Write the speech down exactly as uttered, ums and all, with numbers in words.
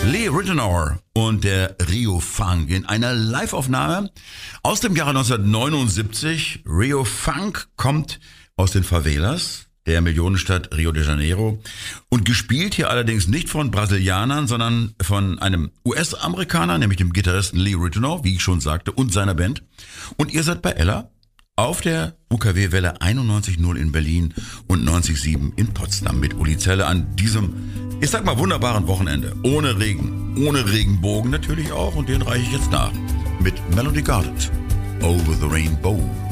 Lee Ritenour und der Rio Funk in einer Live-Aufnahme aus dem Jahre neunzehnhundertneunundsiebzig. Rio Funk kommt aus den Favelas der Millionenstadt Rio de Janeiro und gespielt hier allerdings nicht von Brasilianern, sondern von einem U S-Amerikaner, nämlich dem Gitarristen Lee Ritenour, wie ich schon sagte, und seiner Band. Und ihr seid bei Ella auf der U K W-Welle einundneunzig Komma null in Berlin und neunzig Komma sieben in Potsdam mit Uli Zelle an diesem, ich sag mal, wunderbaren Wochenende. Ohne Regen, ohne Regenbogen natürlich auch, und den reiche ich jetzt nach mit Melody Gardot, Over the Rainbow.